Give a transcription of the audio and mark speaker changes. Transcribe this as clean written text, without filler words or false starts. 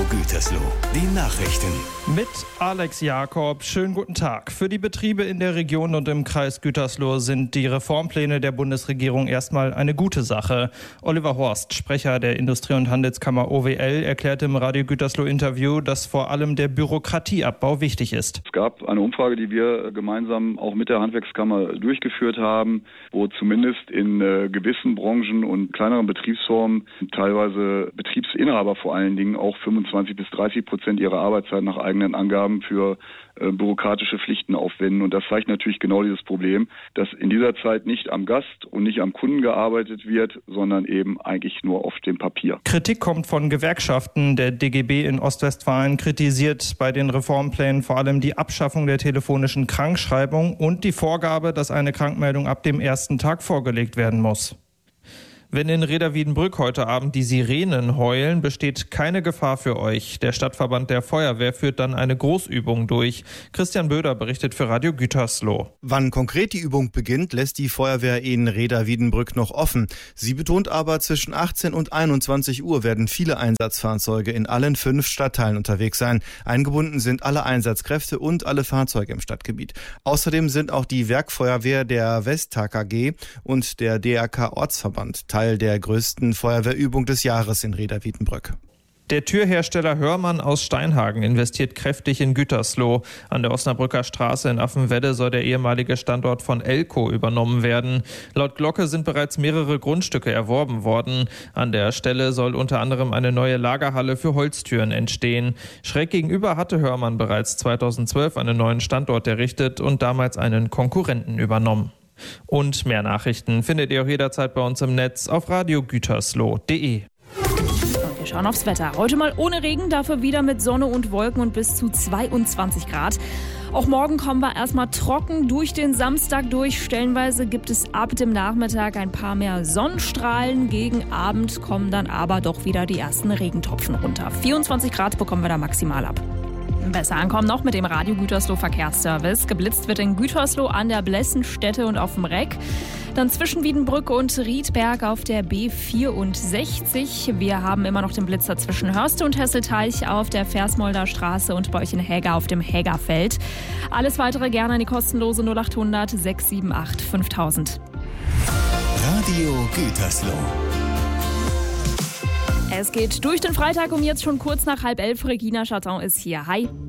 Speaker 1: Gütersloh, die Nachrichten.
Speaker 2: Mit Alex Jakob, schönen guten Tag. Für die Betriebe in der Region und im Kreis Gütersloh sind die Reformpläne der Bundesregierung erstmal eine gute Sache. Oliver Horst, Sprecher der Industrie- und Handelskammer OWL, erklärte im Radio Gütersloh-Interview, dass vor allem der Bürokratieabbau wichtig ist.
Speaker 3: Es gab eine Umfrage, die wir gemeinsam auch mit der Handwerkskammer durchgeführt haben, wo zumindest in gewissen Branchen und kleineren Betriebsformen teilweise Betriebsinhaber vor allen Dingen auch 25-30% ihrer Arbeitszeit nach eigenen Angaben für bürokratische Pflichten aufwenden. Und das zeigt natürlich genau dieses Problem, dass in dieser Zeit nicht am Gast und nicht am Kunden gearbeitet wird, sondern eben eigentlich nur auf dem Papier.
Speaker 2: Kritik kommt von Gewerkschaften. Der DGB in Ostwestfalen kritisiert bei den Reformplänen vor allem die Abschaffung der telefonischen Krankschreibung und die Vorgabe, dass eine Krankmeldung ab dem ersten Tag vorgelegt werden muss. Wenn in Rheda-Wiedenbrück heute Abend die Sirenen heulen, besteht keine Gefahr für euch. Der Stadtverband der Feuerwehr führt dann eine Großübung durch. Christian Böder berichtet für Radio Gütersloh.
Speaker 4: Wann konkret die Übung beginnt, lässt die Feuerwehr in Rheda-Wiedenbrück noch offen. Sie betont aber, zwischen 18 und 21 Uhr werden viele Einsatzfahrzeuge in allen 5 Stadtteilen unterwegs sein. Eingebunden sind alle Einsatzkräfte und alle Fahrzeuge im Stadtgebiet. Außerdem sind auch die Werkfeuerwehr der Westtag AG und der DRK Ortsverband Teil der größten Feuerwehrübung des Jahres in Rheda-Wiedenbrück.
Speaker 2: Der Türhersteller Hörmann aus Steinhagen investiert kräftig in Gütersloh. An der Osnabrücker Straße in Affenwedde soll der ehemalige Standort von Elco übernommen werden. Laut Glocke sind bereits mehrere Grundstücke erworben worden. An der Stelle soll unter anderem eine neue Lagerhalle für Holztüren entstehen. Schräg gegenüber hatte Hörmann bereits 2012 einen neuen Standort errichtet und damals einen Konkurrenten übernommen. Und mehr Nachrichten findet ihr auch jederzeit bei uns im Netz auf radiogütersloh.de.
Speaker 5: Wir schauen aufs Wetter. Heute mal ohne Regen, dafür wieder mit Sonne und Wolken und bis zu 22 Grad. Auch morgen kommen wir erstmal trocken durch den Samstag durch. Stellenweise gibt es ab dem Nachmittag ein paar mehr Sonnenstrahlen. Gegen Abend kommen dann aber doch wieder die ersten Regentropfen runter. 24 Grad bekommen wir da maximal ab. Besser ankommen noch mit dem Radio Gütersloh Verkehrsservice. Geblitzt wird in Gütersloh an der Blessenstätte und auf dem Reck. Dann zwischen Wiedenbrück und Riedberg auf der B64. Wir haben immer noch den Blitzer zwischen Hörste und Hesselteich auf der Versmolder Straße und bei euch in Häger auf dem Hägerfeld. Alles weitere gerne an die kostenlose 0800 678 5000.
Speaker 1: Radio Gütersloh.
Speaker 5: Es geht durch den Freitag um jetzt schon kurz nach 10:30. Regina Chaton ist hier. Hi.